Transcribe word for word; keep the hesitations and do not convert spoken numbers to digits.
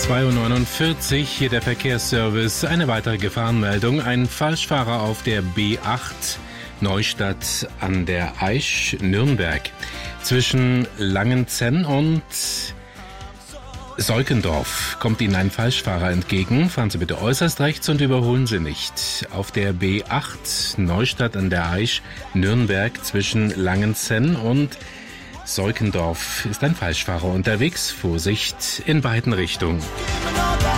zwei Uhr neunundvierzig, hier der Verkehrsservice. Eine weitere Gefahrenmeldung. Ein Falschfahrer auf der B acht Neustadt an der Aisch, Nürnberg. Zwischen Langenzenn und Seukendorf kommt Ihnen ein Falschfahrer entgegen. Fahren Sie bitte äußerst rechts und überholen Sie nicht. Auf der B acht Neustadt an der Aisch, Nürnberg zwischen Langenzenn und Seukendorf ist ein Falschfahrer unterwegs. Vorsicht in beiden Richtungen.